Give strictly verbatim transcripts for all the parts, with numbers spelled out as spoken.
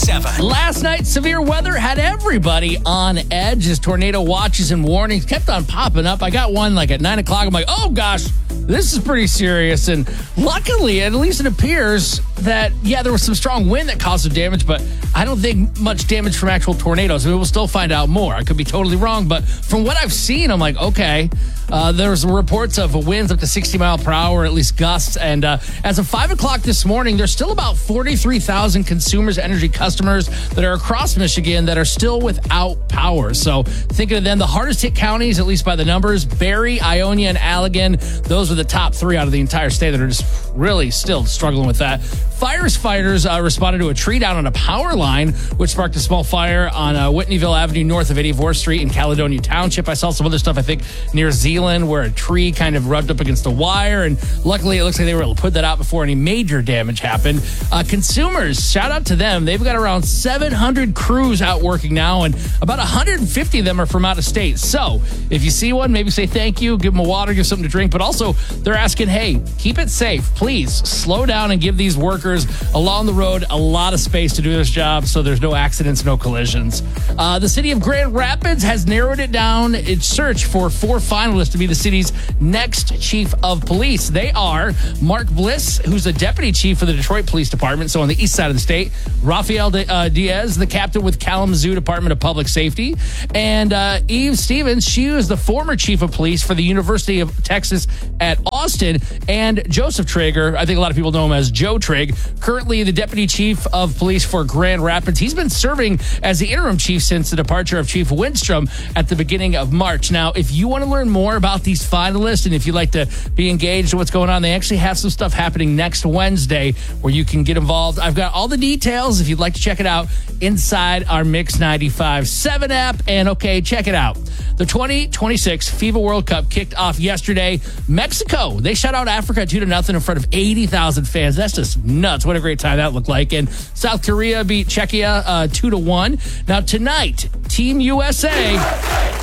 seven. Last night, severe weather had everybody on edge as tornado watches and warnings kept on popping up. I got one like at nine o'clock. I'm like, oh gosh, this is pretty serious. And luckily, at least it appears that, yeah, there was some strong wind that caused some damage, but I don't think much damage from actual tornadoes. I mean, we'll still find out more. I could be totally wrong, but from what I've seen, I'm like, okay. Uh, there's reports of winds up to sixty mile per hour, at least gusts. And uh, as of five o'clock this morning, there's still about forty-three thousand Consumers Energy customers that are across Michigan that are still without power. So thinking of them, the hardest hit counties, at least by the numbers, Barry, Ionia, and Allegan, those are the top three out of the entire state that are just really still struggling with that. Firefighters uh, responded to a tree down on a power line, which sparked a small fire on uh, Whitneyville Avenue north of eighty-fourth Street in Caledonia Township. I saw some other stuff, I think, near Zealand, where a tree kind of rubbed up against a wire, and luckily it looks like they were able to put that out before any major damage happened. Uh, consumers, shout out to them. They've got around seven hundred crews out working now, and about one hundred fifty of them are from out of state. So if you see one, maybe say thank you, give them a water, give something to drink, but also they're asking, hey, keep it safe. Please slow down and give these workers along the road a lot of space to do this job so there's no accidents, no collisions. Uh, the city of Grand Rapids has narrowed it down its search for four finalists to be the city's next chief of police. They are Mark Bliss, who's the deputy chief for the Detroit Police Department, so on the east side of the state, Rafael De, uh, Diaz, the captain with Kalamazoo Department of Public Safety, and uh, Eve Stevens, she was the former chief of police for the University of Texas at Austin, and Joseph Traeger, I think a lot of people know him as Joe Trigg, currently the deputy chief of police for Grand Rapids. He's been serving as the interim chief since the departure of Chief Windstrom at the beginning of March. Now, if you want to learn more about these finalists and if you'd like to be engaged in what's going on, they actually have some stuff happening next Wednesday where you can get involved. I've got all the details if you'd like to check it out inside our Mix ninety-five point seven app. And okay, check it out. The twenty twenty-six FIFA World Cup kicked off yesterday. Mexico, they shut out Africa two to nothing in front of eighty thousand fans. That's just nuts. What a great time that looked like. And South Korea beat Czechia uh, two to one. Now tonight, Team U S A. U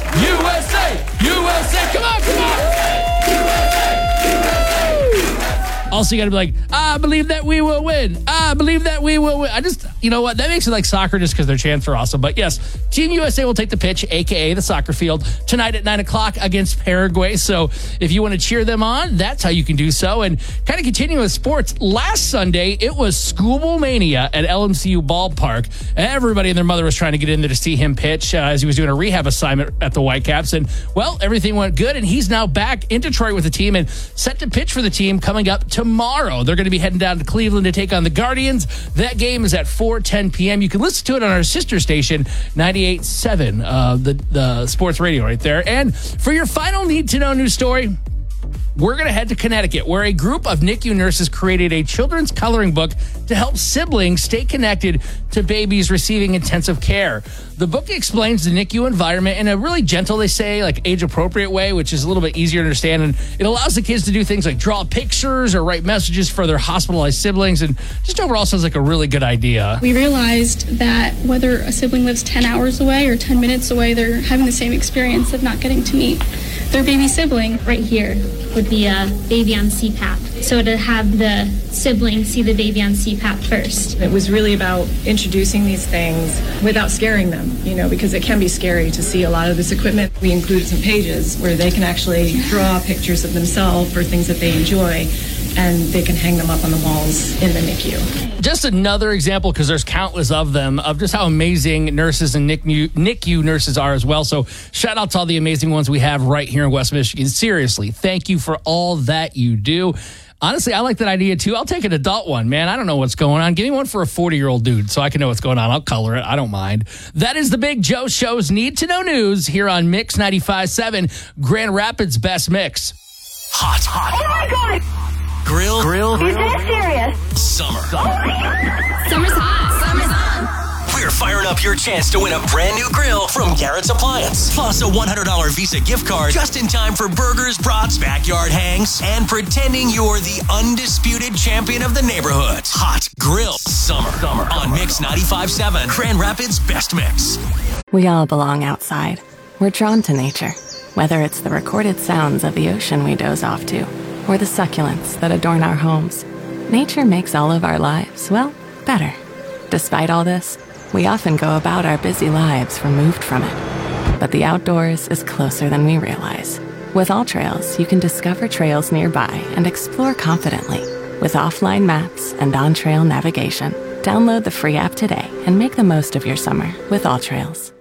S A! U S A! Come on, come on! U S A! U S A! Also, you got to be like, I believe that we will win. I believe that we will win. I just, you know what? That makes it like soccer just because their chants are awesome. But yes, Team U S A will take the pitch, a k a the soccer field, tonight at nine o'clock against Paraguay. So if you want to cheer them on, that's how you can do so. And kind of continuing with sports, last Sunday, it was Scooble Mania at L M C U Ballpark. Everybody and their mother was trying to get in there to see him pitch uh, as he was doing a rehab assignment at the Whitecaps. And, well, everything went good, and he's now back in Detroit with the team and set to pitch for the team coming up tomorrow. They're going to be heading down to Cleveland to take on the Guardians. That game is at four ten p.m. You can listen to it on our sister station, ninety-eight point seven, uh, the, the sports radio right there. And for your final need-to-know news story, we're going to head to Connecticut, where a group of N I C U nurses created a children's coloring book to help siblings stay connected to babies receiving intensive care. The book explains the N I C U environment in a really gentle, they say, like age-appropriate way, which is a little bit easier to understand. And it allows the kids to do things like draw pictures or write messages for their hospitalized siblings. And just overall sounds like a really good idea. We realized that whether a sibling lives ten hours away or ten minutes away, they're having the same experience of not getting to meet their baby sibling. Right here would be a baby on C PAP. So to have the sibling see the baby on C PAP first. It was really about introducing these things without scaring them, you know, because it can be scary to see a lot of this equipment. We included some pages where they can actually draw pictures of themselves or things that they enjoy, and they can hang them up on the walls in the N I C U. Just another example, because there's countless of them, of just how amazing nurses and N I C U, N I C U nurses are as well. So shout out to all the amazing ones we have right here in West Michigan. Seriously, thank you for all that you do. Honestly, I like that idea too. I'll take an adult one, man. I don't know what's going on. Give me one for a forty-year-old dude so I can know what's going on. I'll color it. I don't mind. That is the Big Joe Show's Need to Know News here on Mix ninety-five point seven, Grand Rapids' best mix. Hot, hot. Oh my God! Grill, grill. Is that serious? Summer. Oh my God! Summer's hot. Summer's on. We're firing up your chance to win a brand new grill from Garrett's Appliance. Plus a one hundred dollars Visa gift card just in time for burgers, brats, backyard hangs, and pretending you're the undisputed champion of the neighborhood. Hot Grill Summer. Summer. On Mix ninety-five point seven, Grand Rapids' best mix. We all belong outside. We're drawn to nature. Whether it's the recorded sounds of the ocean we doze off to, or the succulents that adorn our homes, nature makes all of our lives, well, better. Despite all this, We often go about our busy lives removed from it. But the outdoors is closer than we realize. With AllTrails, you can discover trails nearby and explore confidently. With offline maps and on-trail navigation, download the free app today and make the most of your summer with AllTrails.